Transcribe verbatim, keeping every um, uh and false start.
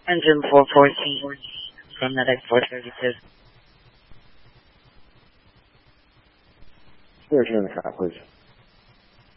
Engine four fourteen from Medic four thirty-two. Station in the car, please.